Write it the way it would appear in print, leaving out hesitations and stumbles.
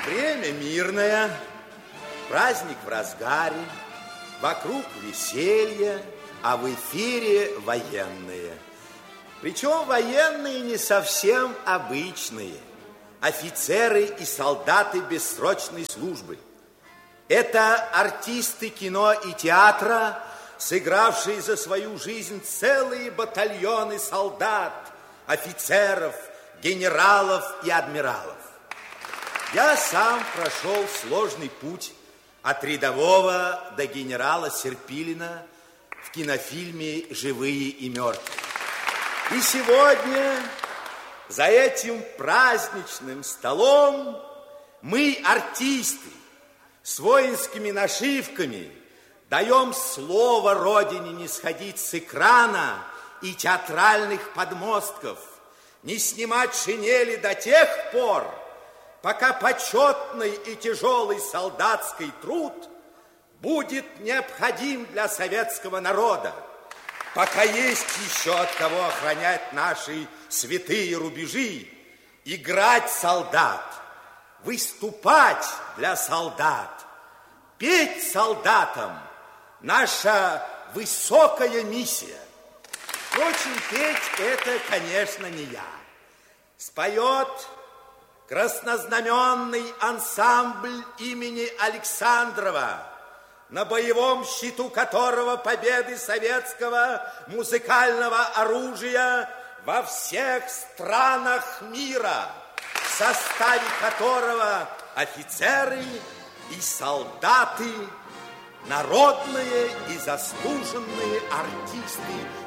Время мирное, праздник в разгаре, вокруг веселье, а в эфире военные. Причем военные не совсем обычные. Офицеры и солдаты бессрочной службы. Это артисты кино и театра, сыгравшие за свою жизнь целые батальоны солдат, офицеров, генералов и адмиралов. Я сам прошел сложный путь от рядового до генерала Серпилина в кинофильме «Живые и мертвые». И сегодня за этим праздничным столом мы, артисты, с воинскими нашивками, даем слово Родине не сходить с экрана и театральных подмостков, не снимать шинели до тех пор, пока почетный и тяжелый солдатский труд будет необходим для советского народа, пока есть еще от кого охранять наши святые рубежи, играть солдат, выступать для солдат, петь солдатам – наша высокая миссия. Впрочем, петь это, конечно, не я. Споет краснознаменный ансамбль имени Александрова, на боевом щиту которого победы советского музыкального оружия во всех странах мира, в составе которого офицеры и солдаты, народные и заслуженные артисты